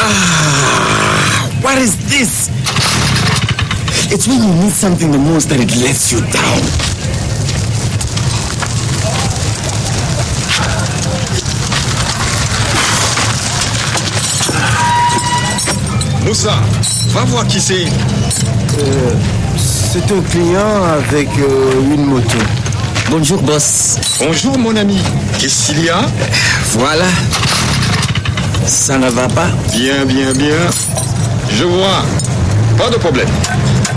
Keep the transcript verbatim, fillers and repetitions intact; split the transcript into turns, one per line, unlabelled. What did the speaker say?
Ah, what is this? It's when you need something the most that it lets you down.
Moussa, va voir qui c'est.
Euh, c'est un client avec euh, une moto.
Bonjour, boss.
Bonjour, mon ami. Qu'est-ce qu'il y a?
Voilà. Ça ne va pas?
Bien, bien, bien. Je vois. Pas de problème.